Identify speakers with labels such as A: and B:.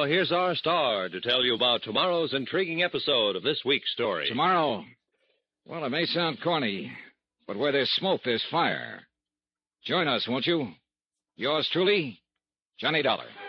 A: here's our star to tell you about tomorrow's intriguing episode of this week's story.
B: Tomorrow? Well, it may sound corny, but where there's smoke, there's fire. Join us, won't you? Yours truly, Johnny Dollar.